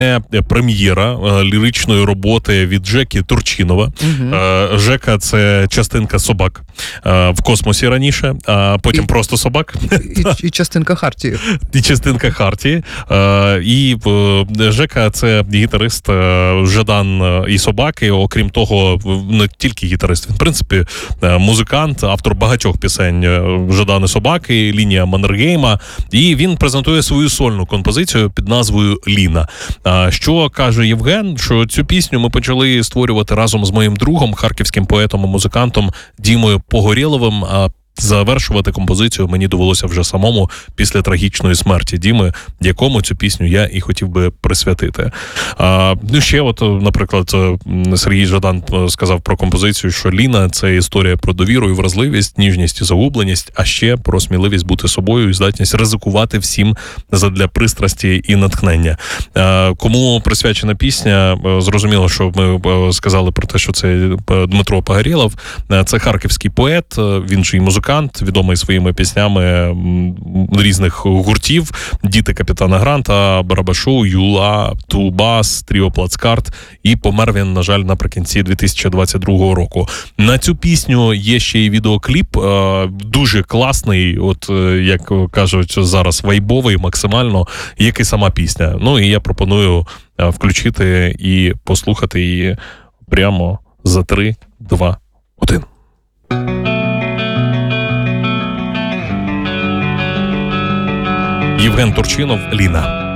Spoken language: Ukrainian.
прем'єра ліричної роботи від Жеки Турчинова. Жека — це частинка собак в космосі раніше, а потім просто собак. І частинка Хартії. І частинка Хартії. І Жека — це гітарист Жадан і собаки. Окрім того, не тільки гітарист, він, в принципі, музикант, автор багатьох пісень Жадан і собаки, лінія Маннергейма. І він презентує свою сольну композицію під назвою «Ліна». Що каже Євген, що цю пісню ми почали створювати разом з моїм другом, харківським поетом і музикантом Дімою Погорєловим. Завершувати композицію мені довелося вже самому після трагічної смерті Діми, якому цю пісню я і хотів би присвятити. Ще наприклад, Сергій Жадан сказав про композицію, що «Ліна» — це історія про довіру і вразливість, ніжність і загубленість, а ще про сміливість бути собою і здатність ризикувати всім задля пристрасті і натхнення. Кому присвячена пісня, зрозуміло, що ми сказали про те, що це Дмитро Погорєлов. Це харківський поет, він же і музикант, відомий своїми піснями різних гуртів: «Діти капітана Гранта», «Барабашу», «Юла», «Тулбас», «Тріо Плацкарт», і помер він, на жаль, наприкінці 2022 року. На цю пісню є ще й відеокліп, дуже класний, як кажуть зараз, вайбовий максимально, як і сама пісня. І я пропоную включити і послухати її прямо за 3, 2, 1. Євген Турчинов, «Ліна».